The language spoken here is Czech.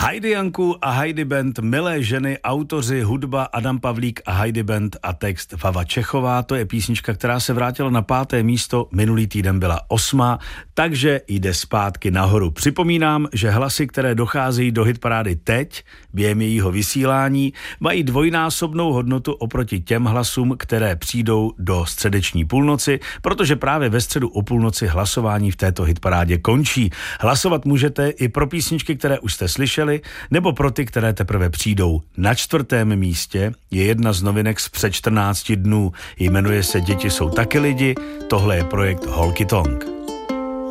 Heidi Janku a Heidi Band, Milé ženy, autoři, hudba Adam Pavlík a Heidi Band a text Vava Čechová. To je písnička, která se vrátila na 5. místo, minulý týden byla 8., takže jde zpátky nahoru. Připomínám, že hlasy, které docházejí do hitparády teď, během jejího vysílání, mají dvojnásobnou hodnotu oproti těm hlasům, které přijdou do středeční půlnoci, protože právě ve středu o půlnoci hlasování v této hitparádě končí. Hlasovat můžete i pro písničky, které už jste slyšeli, nebo pro ty, které teprve přijdou. Na 4. místě je jedna z novinek z před 14 dnů. Jmenuje se Děti jsou taky lidi, tohle je projekt Holky Tonk.